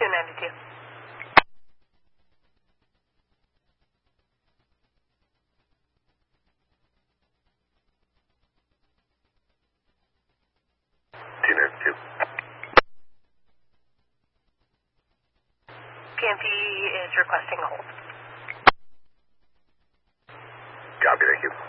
292. PMP is requesting a hold. Copy, thank you.